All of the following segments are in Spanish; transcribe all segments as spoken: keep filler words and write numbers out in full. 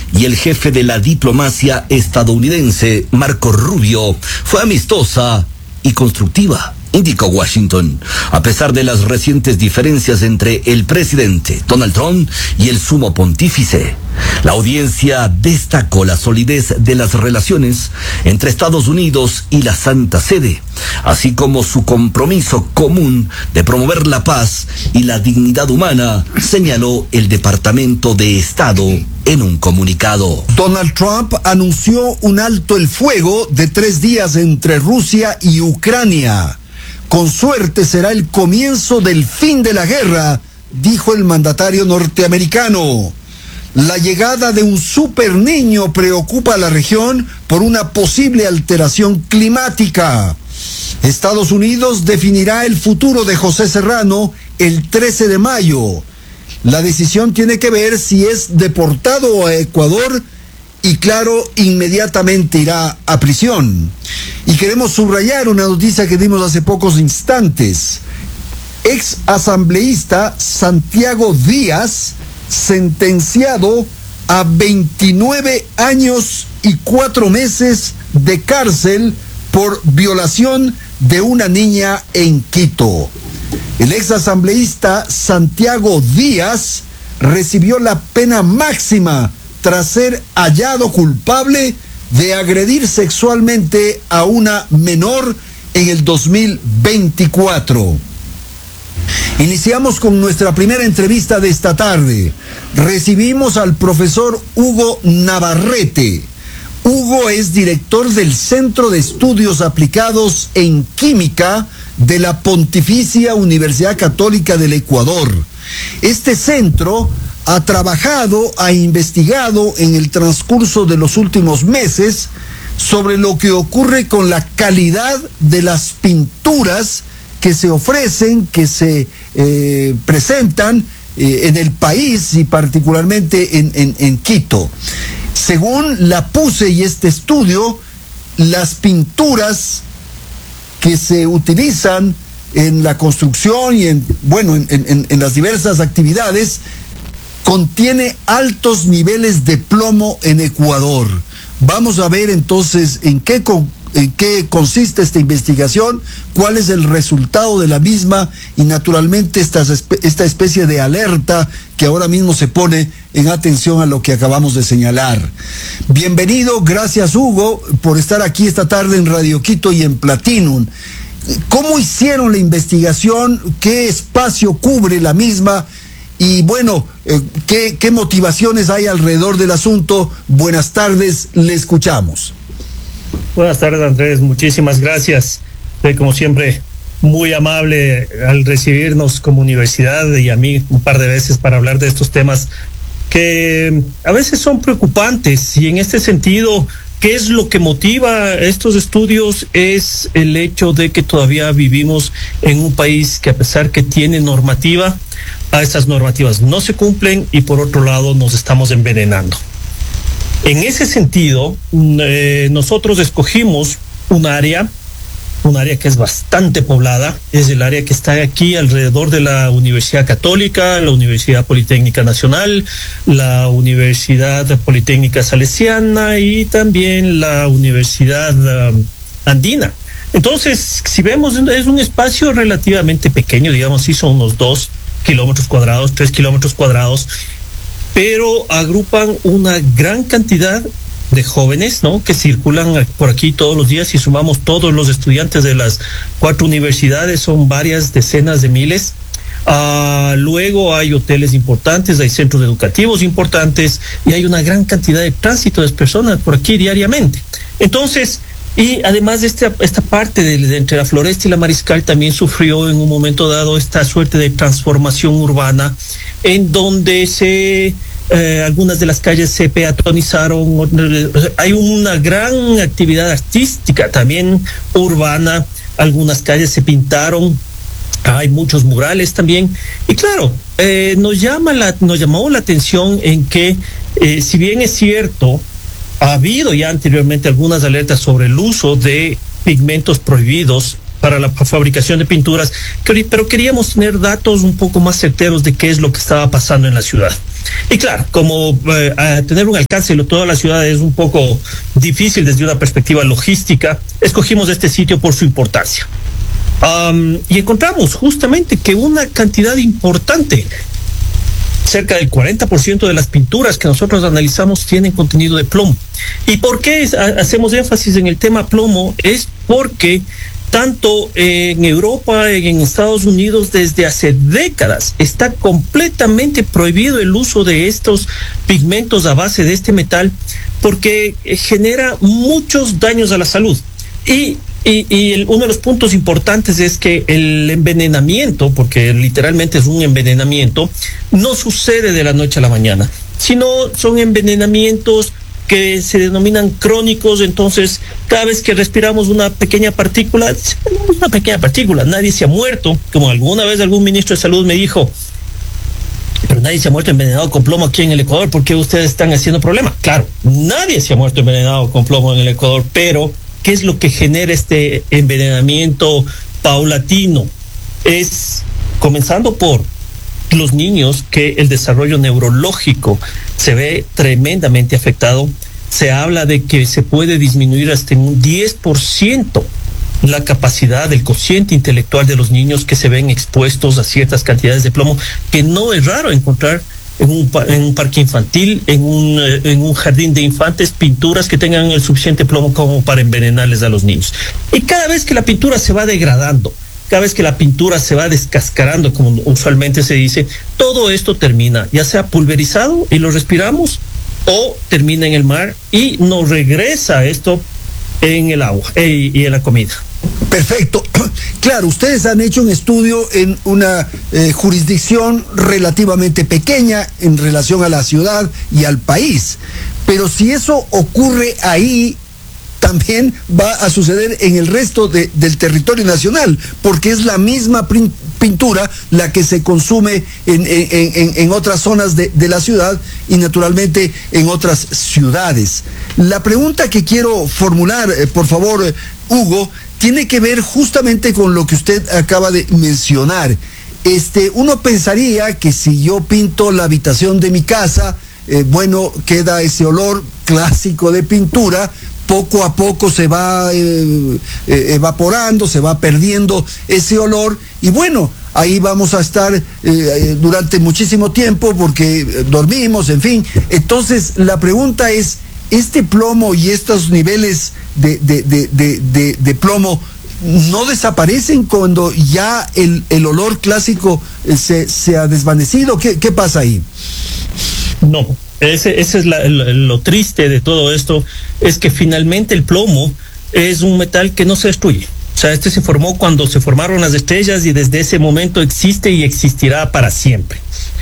y el jefe de la diplomacia estadounidense, Marco Rubio, fue amistosa y constructiva, indicó Washington, a pesar de las recientes diferencias entre el presidente Donald Trump y el sumo pontífice. La audiencia destacó la solidez de las relaciones entre Estados Unidos y la Santa Sede, así como su compromiso común de promover la paz y la dignidad humana, señaló el Departamento de Estado en un comunicado. Donald Trump anunció un alto el fuego de tres días entre Rusia y Ucrania. Con suerte será el comienzo del fin de la guerra, dijo el mandatario norteamericano. La llegada de un super niño preocupa a la región por una posible alteración climática. Estados Unidos definirá el futuro de José Serrano el trece de mayo. La decisión tiene que ver si es deportado a Ecuador y, claro, inmediatamente irá a prisión. Y queremos subrayar una noticia que dimos hace pocos instantes. Ex asambleísta Santiago Díaz, sentenciado a veintinueve años y cuatro meses de cárcel por violación de una niña en Quito. El ex asambleísta Santiago Díaz recibió la pena máxima tras ser hallado culpable de agredir sexualmente a una menor en el dos mil veinticuatro. Iniciamos con nuestra primera entrevista de esta tarde. Recibimos al profesor Hugo Navarrete. Hugo es director del Centro de Estudios Aplicados en Química de la Pontificia Universidad Católica del Ecuador. Este centro ha trabajado, ha investigado en el transcurso de los últimos meses sobre lo que ocurre con la calidad de las pinturas que se ofrecen, que se eh, presentan eh, en el país y particularmente en, en, en Quito. Según la PUCE y este estudio, las pinturas que se utilizan en la construcción y en, bueno, en, en, en las diversas actividades, contiene altos niveles de plomo en Ecuador. Vamos a ver entonces en qué, en qué consiste esta investigación, cuál es el resultado de la misma y naturalmente esta, esta especie de alerta que ahora mismo se pone en atención a lo que acabamos de señalar. Bienvenido, gracias Hugo por estar aquí esta tarde en Radio Quito y en Platinum. ¿Cómo hicieron la investigación? ¿Qué espacio cubre la misma? Y bueno, eh, ¿qué, ¿qué motivaciones hay alrededor del asunto? Buenas tardes, le escuchamos. Buenas tardes, Andrés, muchísimas gracias. Eh, como siempre, muy amable al recibirnos como universidad y a mí un par de veces para hablar de estos temas que a veces son preocupantes. Y en este sentido, ¿qué es lo que motiva estos estudios? Es el hecho de que todavía vivimos en un país que, a pesar que tiene normativa, a estas normativas no se cumplen y por otro lado nos estamos envenenando. En ese sentido, eh, nosotros escogimos un área, un área que es bastante poblada, es el área que está aquí alrededor de la Universidad Católica, la Universidad Politécnica Nacional, la Universidad Politécnica Salesiana y también la Universidad uh, Andina. Entonces, si vemos, es un espacio relativamente pequeño, digamos, sí son unos dos kilómetros cuadrados, tres kilómetros cuadrados, pero agrupan una gran cantidad de jóvenes, ¿no?, que circulan por aquí todos los días. Si sumamos todos los estudiantes de las cuatro universidades, son varias decenas de miles. Uh, luego hay hoteles importantes, hay centros educativos importantes y hay una gran cantidad de tránsito de personas por aquí diariamente. Entonces, y además de esta, esta parte de, de entre la Floresta y la Mariscal también sufrió en un momento dado esta suerte de transformación urbana en donde se eh, algunas de las calles se peatonizaron. Hay una gran actividad artística también urbana, algunas calles se pintaron, hay muchos murales también y claro, eh, nos llama la, nos llamó la atención en que eh, si bien es cierto, ha habido ya anteriormente algunas alertas sobre el uso de pigmentos prohibidos para la fabricación de pinturas, pero queríamos tener datos un poco más certeros de qué es lo que estaba pasando en la ciudad. Y claro, como eh, tener un alcance de toda la ciudad es un poco difícil desde una perspectiva logística, escogimos este sitio por su importancia. Um, y encontramos justamente que una cantidad importante, cerca del cuarenta por ciento de las pinturas que nosotros analizamos tienen contenido de plomo. ¿Y por qué es, a, hacemos énfasis en el tema plomo? Es porque tanto en Europa, en Estados Unidos, desde hace décadas está completamente prohibido el uso de estos pigmentos a base de este metal porque genera muchos daños a la salud. Y Y, y el, uno de los puntos importantes es que el envenenamiento, porque literalmente es un envenenamiento, no sucede de la noche a la mañana, sino son envenenamientos que se denominan crónicos. Entonces, cada vez que respiramos una pequeña partícula, una pequeña partícula, nadie se ha muerto, como alguna vez algún ministro de salud me dijo, pero nadie se ha muerto envenenado con plomo aquí en el Ecuador, ¿por qué ustedes están haciendo problema? Claro, nadie se ha muerto envenenado con plomo en el Ecuador, pero ¿qué es lo que genera este envenenamiento paulatino? Es comenzando por los niños, que el desarrollo neurológico se ve tremendamente afectado. Se habla de que se puede disminuir hasta en un diez por ciento la capacidad del cociente intelectual de los niños que se ven expuestos a ciertas cantidades de plomo, que no es raro encontrar en un, en un parque infantil, en un, en un jardín de infantes, pinturas que tengan el suficiente plomo como para envenenarles a los niños. Y cada vez que la pintura se va degradando, cada vez que la pintura se va descascarando, como usualmente se dice, todo esto termina, ya sea pulverizado y lo respiramos, o termina en el mar y nos regresa esto en el agua y, y en la comida. Perfecto. Claro, ustedes han hecho un estudio en una eh, jurisdicción relativamente pequeña en relación a la ciudad y al país, pero si eso ocurre ahí, también va a suceder en el resto de, del territorio nacional, porque es la misma prin, pintura la que se consume en, en, en, en otras zonas de, de la ciudad y naturalmente en otras ciudades. La pregunta que quiero formular, eh, por favor, eh, Hugo, tiene que ver justamente con lo que usted acaba de mencionar. Este, uno pensaría que si yo pinto la habitación de mi casa, eh, bueno, queda ese olor clásico de pintura, poco a poco se va eh, eh, evaporando, se va perdiendo ese olor y bueno, ahí vamos a estar eh, durante muchísimo tiempo porque dormimos, en fin. Entonces, la pregunta es, ¿este plomo y estos niveles de, de, de, de, de, de plomo no desaparecen cuando ya el, el olor clásico se, se ha desvanecido? ¿Qué, qué pasa ahí? No. Ese, ese es la, lo, lo triste de todo esto, es que finalmente el plomo es un metal que no se destruye. O sea, este se formó cuando se formaron las estrellas y desde ese momento existe y existirá para siempre.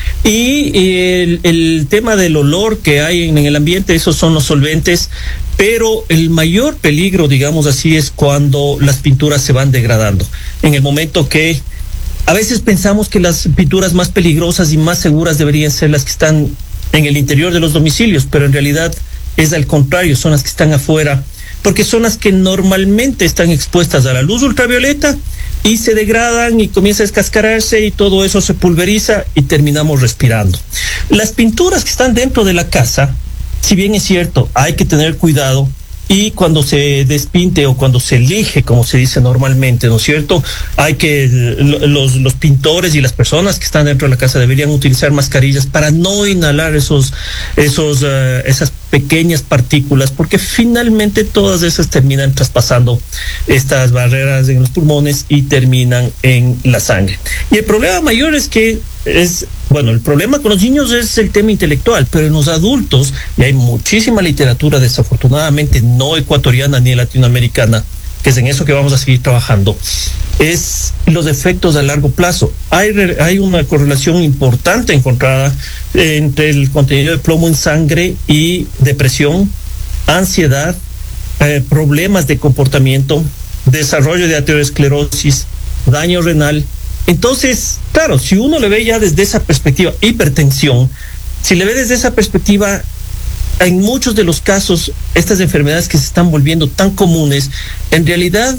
Y, y el, el tema del olor que hay en, en el ambiente, esos son los solventes, pero el mayor peligro, digamos así, es cuando las pinturas se van degradando. En el momento que a veces pensamos que las pinturas más peligrosas y más seguras deberían ser las que están en el interior de los domicilios, pero en realidad es al contrario, son las que están afuera, porque son las que normalmente están expuestas a la luz ultravioleta y se degradan y comienza a descascararse y todo eso se pulveriza y terminamos respirando. Las pinturas que están dentro de la casa, si bien es cierto, hay que tener cuidado, y cuando se despinte o cuando se elige, como se dice normalmente, ¿no es cierto? Hay que, los, los pintores y las personas que están dentro de la casa deberían utilizar mascarillas para no inhalar esos, esos, uh, esas pequeñas partículas, porque finalmente todas esas terminan traspasando estas barreras en los pulmones y terminan en la sangre. Y el problema mayor es que es, bueno, el problema con los niños es el tema intelectual, pero en los adultos, y hay muchísima literatura desafortunadamente no ecuatoriana ni latinoamericana, que es en eso que vamos a seguir trabajando, es los efectos a largo plazo. Hay, hay una correlación importante encontrada entre el contenido de plomo en sangre y depresión, ansiedad, eh, problemas de comportamiento, desarrollo de aterosclerosis, daño renal. Entonces, claro, si uno le ve ya desde esa perspectiva, hipertensión, si le ve desde esa perspectiva, en muchos de los casos, estas enfermedades que se están volviendo tan comunes, en realidad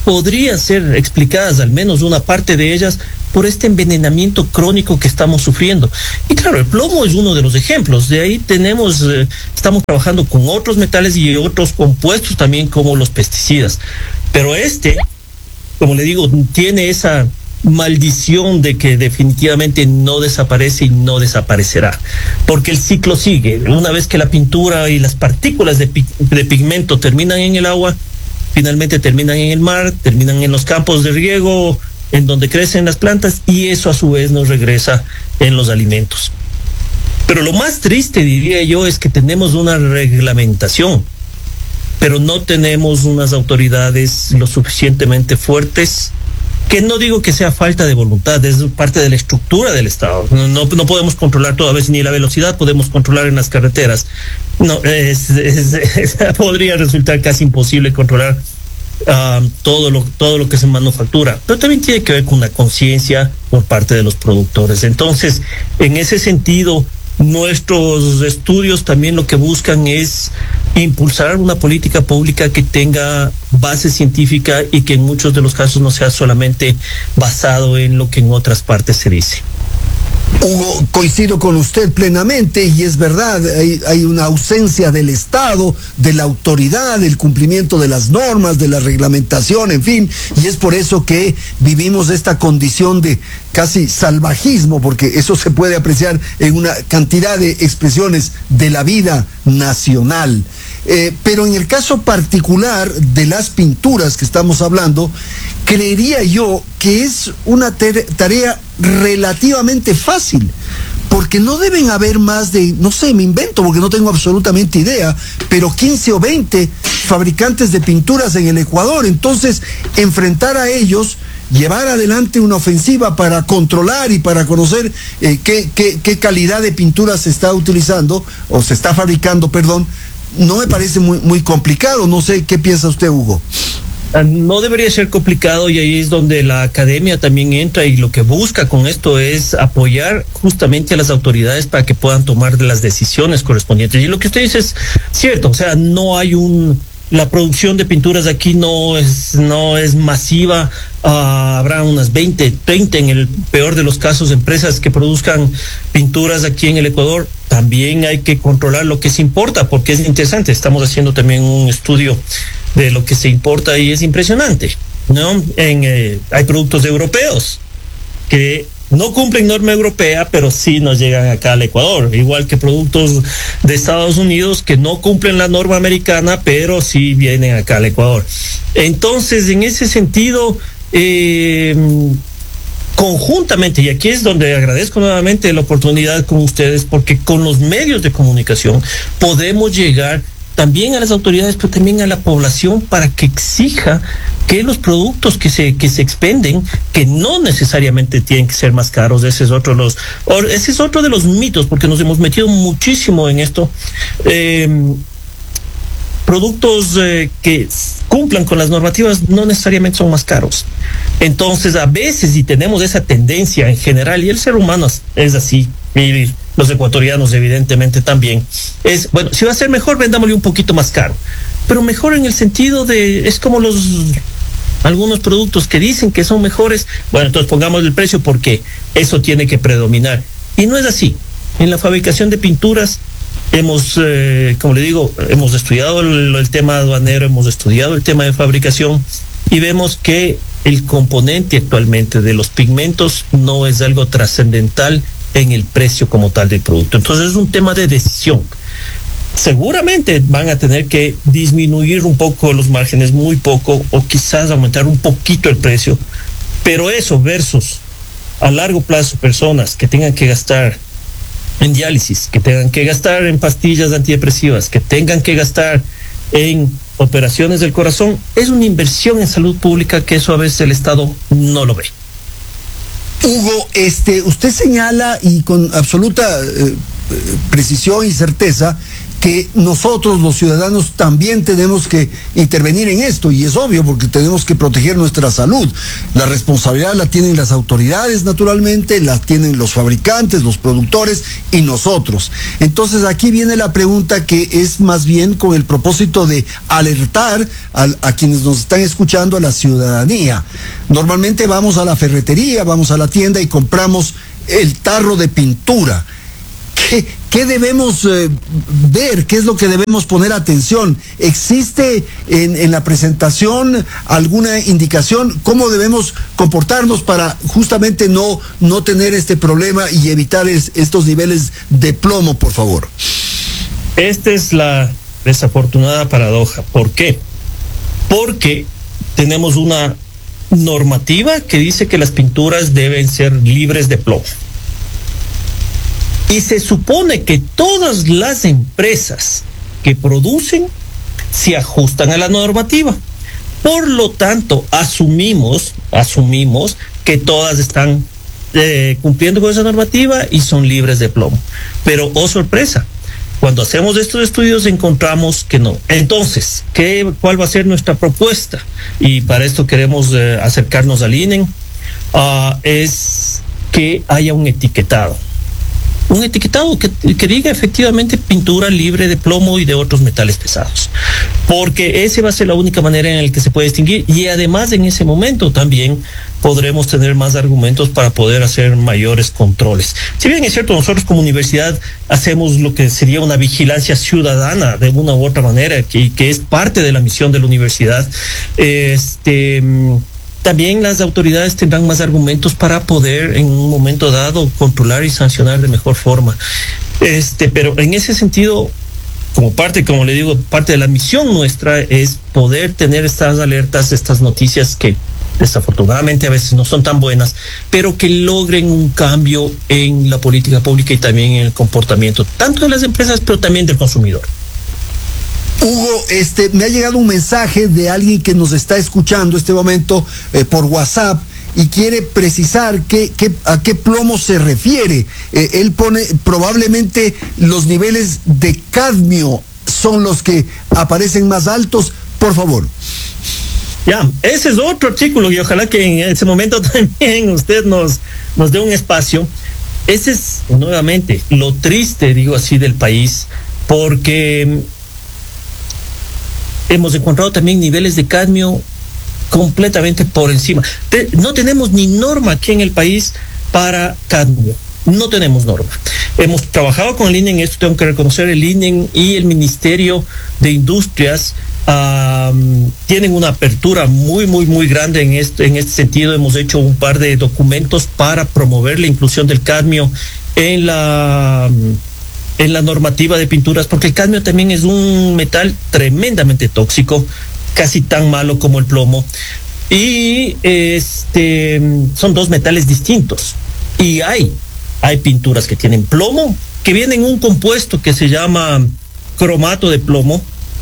podrían ser explicadas, al menos una parte de ellas, por este envenenamiento crónico que estamos sufriendo. Y claro, el plomo es uno de los ejemplos. De ahí tenemos, eh, estamos trabajando con otros metales y otros compuestos también, como los pesticidas. Pero este, como le digo, tiene esa maldición de que definitivamente no desaparece y no desaparecerá, porque el ciclo sigue. Una vez que la pintura y las partículas de, pi- de pigmento terminan en el agua, finalmente terminan en el mar, terminan en los campos de riego, en donde crecen las plantas, y eso a su vez nos regresa en los alimentos. Pero lo más triste, diría yo, es que tenemos una reglamentación, pero no tenemos unas autoridades lo suficientemente fuertes, que no digo que sea falta de voluntad, es parte de la estructura del Estado. No, no, no podemos controlar toda vez ni la velocidad, podemos controlar en las carreteras. No, es, es, es, podría resultar casi imposible controlar uh, todo lo, todo lo que se manufactura, pero también tiene que ver con una conciencia por parte de los productores. Entonces, en ese sentido, nuestros estudios también lo que buscan es impulsar una política pública que tenga base científica y que en muchos de los casos no sea solamente basado en lo que en otras partes se dice. Hugo, coincido con usted plenamente, y es verdad, hay, hay una ausencia del Estado, de la autoridad, del cumplimiento de las normas, de la reglamentación, en fin, y es por eso que vivimos esta condición de casi salvajismo, porque eso se puede apreciar en una cantidad de expresiones de la vida nacional. Eh, pero en el caso particular de las pinturas que estamos hablando, creería yo que es una tarea relativamente fácil, porque no deben haber más de, no sé, me invento porque no tengo absolutamente idea, pero quince o veinte fabricantes de pinturas en el Ecuador. Entonces, enfrentar a ellos, llevar adelante una ofensiva para controlar y para conocer eh, qué, qué, qué calidad de pintura se está utilizando, o se está fabricando, perdón, no me parece muy, muy complicado. No sé, ¿qué piensa usted, Hugo? No debería ser complicado, y ahí es donde la academia también entra, y lo que busca con esto es apoyar justamente a las autoridades para que puedan tomar las decisiones correspondientes. Y lo que usted dice es cierto, o sea, no hay un... La producción de pinturas aquí no es no es masiva. Uh, habrá unas veinte, treinta en el peor de los casos empresas que produzcan pinturas aquí en el Ecuador. También hay que controlar lo que se importa, porque es interesante. Estamos haciendo también un estudio de lo que se importa y es impresionante, ¿no? En, eh, hay productos europeos que no cumplen norma europea, pero sí nos llegan acá al Ecuador, igual que productos de Estados Unidos que no cumplen la norma americana, pero sí vienen acá al Ecuador. Entonces, en ese sentido, eh, conjuntamente, y aquí es donde agradezco nuevamente la oportunidad con ustedes, porque con los medios de comunicación podemos llegar también a las autoridades, pero también a la población, para que exija que los productos que se que se expenden, que no necesariamente tienen que ser más caros. Ese es otro de los ese es otro de los mitos, porque nos hemos metido muchísimo en esto. Eh, productos eh, que cumplan con las normativas no necesariamente son más caros. Entonces, a veces, y tenemos esa tendencia en general, y el ser humano es así, y los ecuatorianos evidentemente también, es, bueno, si va a ser mejor, vendámosle un poquito más caro, pero mejor en el sentido de, es como los algunos productos que dicen que son mejores, bueno, entonces pongamos el precio porque eso tiene que predominar, y no es así. En la fabricación de pinturas hemos, eh, como le digo, hemos estudiado el, el tema aduanero, hemos estudiado el tema de fabricación, y vemos que el componente actualmente de los pigmentos no es algo trascendental en el precio como tal del producto. Entonces es un tema de decisión. Seguramente van a tener que disminuir un poco los márgenes, muy poco, o quizás aumentar un poquito el precio, pero eso versus a largo plazo personas que tengan que gastar en diálisis, que tengan que gastar en pastillas antidepresivas, que tengan que gastar en operaciones del corazón, es una inversión en salud pública que eso a veces el Estado no lo ve. Hugo, este, usted señala, y con absoluta eh, precisión y certeza, que nosotros los ciudadanos también tenemos que intervenir en esto, y es obvio porque tenemos que proteger nuestra salud. La responsabilidad la tienen las autoridades, naturalmente, la tienen los fabricantes, los productores y nosotros. Entonces aquí viene la pregunta, que es más bien con el propósito de alertar a, a quienes nos están escuchando, a la ciudadanía. Normalmente vamos a la ferretería, vamos a la tienda y compramos el tarro de pintura. ¿Qué, qué debemos eh, ver? ¿Qué es lo que debemos poner atención? ¿Existe en, en la presentación alguna indicación? ¿Cómo debemos comportarnos para justamente no, no tener este problema y evitar es, estos niveles de plomo, por favor? Esta es la desafortunada paradoja. ¿Por qué? Porque tenemos una normativa que dice que las pinturas deben ser libres de plomo. Y se supone que todas las empresas que producen se ajustan a la normativa. Por lo tanto, asumimos, asumimos que todas están eh, cumpliendo con esa normativa y son libres de plomo. Pero, oh sorpresa, cuando hacemos estos estudios encontramos que no. Entonces, ¿qué, cuál va a ser nuestra propuesta? Y para esto queremos eh, acercarnos al I N E. Uh, es que haya un etiquetado. Un etiquetado que, que diga efectivamente pintura libre de plomo y de otros metales pesados, porque esa va a ser la única manera en la que se puede distinguir, y además en ese momento también podremos tener más argumentos para poder hacer mayores controles. Si bien es cierto, nosotros como universidad hacemos lo que sería una vigilancia ciudadana de una u otra manera, que, que es parte de la misión de la universidad, este... también las autoridades tendrán más argumentos para poder en un momento dado controlar y sancionar de mejor forma. Este, pero en ese sentido, como parte, como le digo, parte de la misión nuestra es poder tener estas alertas, estas noticias que desafortunadamente a veces no son tan buenas, pero que logren un cambio en la política pública y también en el comportamiento, tanto de las empresas, pero también del consumidor. Hugo, este, me ha llegado un mensaje de alguien que nos está escuchando este momento eh, por WhatsApp y quiere precisar qué, qué, a qué plomo se refiere. Eh, él pone, probablemente los niveles de cadmio son los que aparecen más altos. Por favor. Ya, ese es otro artículo y ojalá que en ese momento también usted nos, nos dé un espacio. Ese es, nuevamente, lo triste, digo así, del país, porque hemos encontrado también niveles de cadmio completamente por encima. Te, no tenemos ni norma aquí en el país para cadmio. No tenemos norma. Hemos trabajado con el I N E en esto, tengo que reconocer, el I N E y el Ministerio de Industrias um, tienen una apertura muy, muy, muy grande en este, en este sentido. Hemos hecho un par de documentos para promover la inclusión del cadmio en la... en la normativa de pinturas, porque el cadmio también es un metal tremendamente tóxico, casi tan malo como el plomo, y este son dos metales distintos, y hay hay pinturas que tienen plomo, que vienen en un compuesto que se llama cromato de plomo,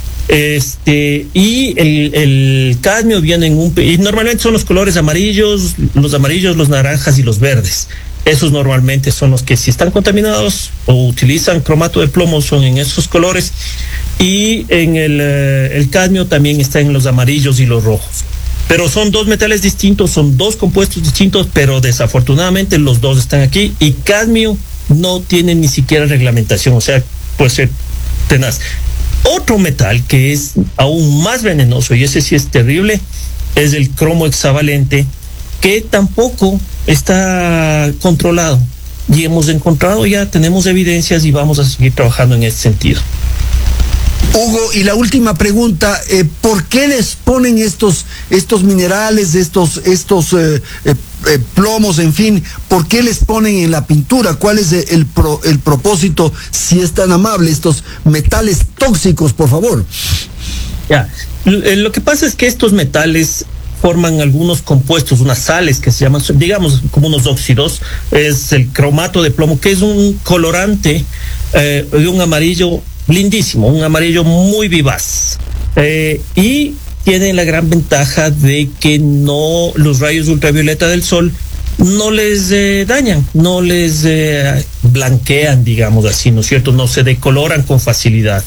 este y el, el cadmio viene en un, y normalmente son los colores amarillos, los amarillos, los naranjas y los verdes. Esos normalmente son los que, si están contaminados o utilizan cromato de plomo, son en esos colores. Y en el, eh, el cadmio también está en los amarillos y los rojos. Pero son dos metales distintos, son dos compuestos distintos, pero desafortunadamente los dos están aquí. Y cadmio no tiene ni siquiera reglamentación, o sea, puede ser tenaz. Otro metal que es aún más venenoso, y ese sí es terrible, es el cromo hexavalente, que tampoco está controlado, y hemos encontrado ya, tenemos evidencias y vamos a seguir trabajando en ese sentido. Hugo, y la última pregunta, eh, ¿por qué les ponen estos estos minerales, estos estos eh, eh, eh, plomos, en fin, por qué les ponen en la pintura? ¿Cuál es el pro, el propósito, si es tan amable, estos metales tóxicos, por favor? Ya, lo que pasa es que estos metales forman algunos compuestos, unas sales que se llaman, digamos, como unos óxidos. Es el cromato de plomo, que es un colorante eh, de un amarillo lindísimo, un amarillo muy vivaz. Eh, y tiene la gran ventaja de que no, los rayos ultravioleta del sol no les eh, dañan, no les eh, blanquean, digamos así, ¿no es cierto? No se decoloran con facilidad.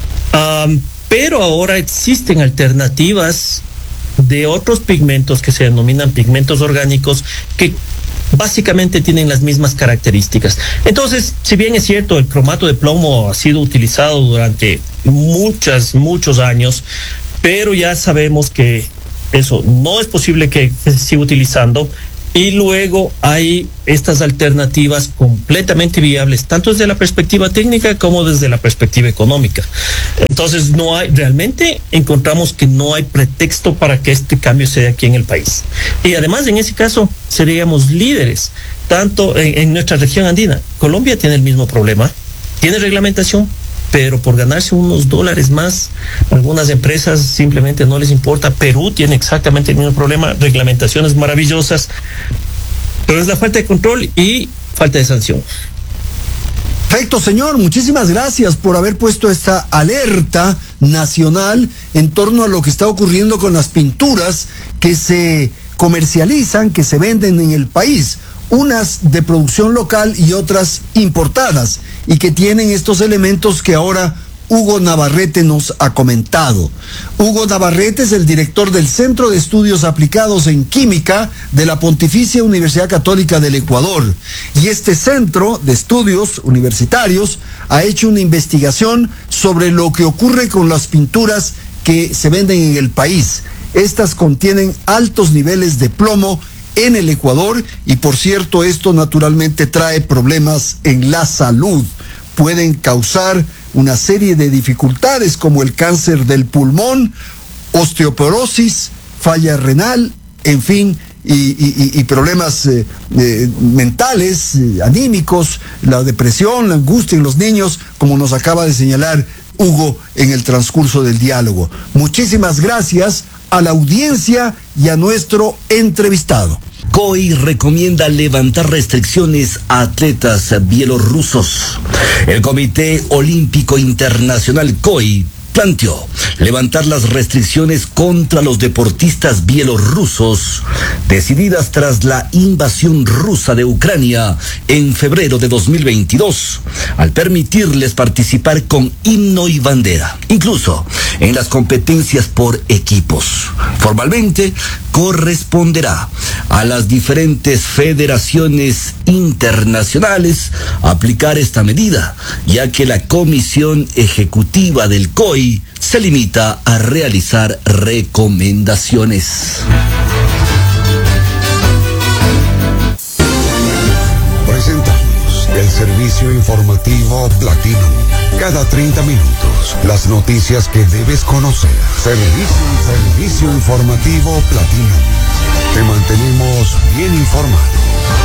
Um, pero ahora existen alternativas de otros pigmentos que se denominan pigmentos orgánicos que básicamente tienen las mismas características. Entonces, si bien es cierto, el cromato de plomo ha sido utilizado durante muchos, muchos años, pero ya sabemos que eso no es posible que se siga utilizando. Y luego hay estas alternativas completamente viables, tanto desde la perspectiva técnica como desde la perspectiva económica. Entonces, no hay, realmente encontramos que no hay pretexto para que este cambio se dé aquí en el país. Y además, en ese caso, seríamos líderes, tanto en, en nuestra región andina. Colombia tiene el mismo problema, tiene reglamentación, pero por ganarse unos dólares más, algunas empresas simplemente no les importa. Perú tiene exactamente el mismo problema, reglamentaciones maravillosas, pero es la falta de control y falta de sanción. Perfecto, señor. Muchísimas gracias por haber puesto esta alerta nacional en torno a lo que está ocurriendo con las pinturas que se comercializan, que se venden en el país. Unas de producción local y otras importadas, y que tienen estos elementos que ahora Hugo Navarrete nos ha comentado. Hugo Navarrete es el director del Centro de Estudios Aplicados en Química de la Pontificia Universidad Católica del Ecuador. Y este centro de estudios universitarios ha hecho una investigación sobre lo que ocurre con las pinturas que se venden en el país. Estas contienen altos niveles de plomo en el Ecuador y, por cierto, esto naturalmente trae problemas en la salud. Pueden causar una serie de dificultades como el cáncer del pulmón, osteoporosis, falla renal, en fin, y, y, y problemas eh, eh, mentales, eh, anímicos, la depresión, la angustia en los niños, como nos acaba de señalar Hugo en el transcurso del diálogo. Muchísimas gracias a la audiencia y a nuestro entrevistado. C O I recomienda levantar restricciones a atletas bielorrusos. El Comité Olímpico Internacional C O I planteó levantar las restricciones contra los deportistas bielorrusos decididas tras la invasión rusa de Ucrania en febrero de dos mil veintidós, al permitirles participar con himno y bandera, incluso en las competencias por equipos. Formalmente corresponderá a las diferentes federaciones internacionales aplicar esta medida, ya que la Comisión Ejecutiva del C O I se limita a realizar recomendaciones. Presentamos el servicio informativo Platinum. Cada treinta minutos, las noticias que debes conocer. Servicio, servicio informativo Platinum. Te mantenemos bien informado.